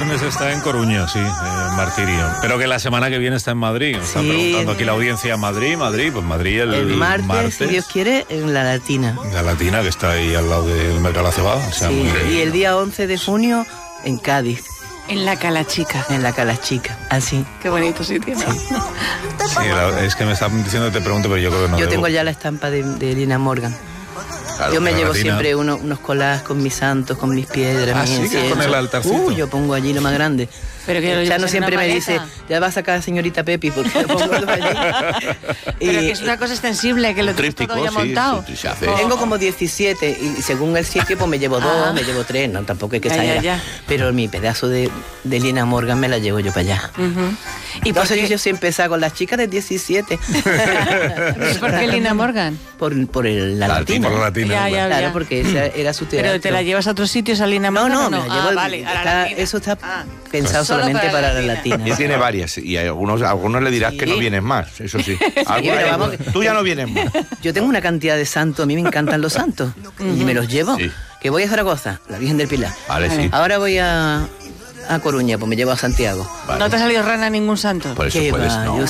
viernes está en Coruña, sí, Martirio. Pero que la semana que viene está en Madrid. Nos están preguntando aquí la audiencia, Madrid, pues Madrid el martes, si Dios quiere, en La Latina. La Latina, que está ahí al lado del Mercado de la Cebada. O sea, sí, y el día 11 de junio en Cádiz. En la Calachica. En la Calachica, así. Qué bonito sitio, ¿no? Sí, es que me están diciendo que te pregunto, pero yo creo que no. Yo tengo ya la estampa de Lina Morgan. Claro, yo me llevo siempre unos collages con mis santos, con mis piedras, mis inciensos. Que con el altarcito. Yo pongo allí lo más grande. Pero que Chano siempre me dice, ya va a sacar a señorita Pepi, porque lo pongo todo allí. Pero que es una cosa extensible, que lo tienes todo ya montado. Sí, tengo como 17, y según el sitio, pues me llevo 2, me llevo 3, no, tampoco hay que exagerar. Pero mi pedazo de Lina Morgan me la llevo yo para allá. ¿Y entonces yo siempre salgo con las chicas de 17. ¿Por qué Lina Morgan? Por la Latina. Por la Latina. Claro, porque esa era su teatro. ¿Pero te la llevas a otros sitios a Lina Morgan? No, me la llevo. Vale, a la Latina. Eso está pensado solamente para la Latina. Y tiene varias, y a algunos le dirás que no vienes más, eso sí. Pero vamos, tú ya no vienes más. Yo tengo una cantidad de santos, a mí me encantan los santos, y me los llevo. Sí. Que voy a Zaragoza, la Virgen del Pilar. Vale, sí. Ahora voy a Coruña, pues me llevo a Santiago. Vale. ¿No te ha salido rana ningún santo? Por eso puedes, no.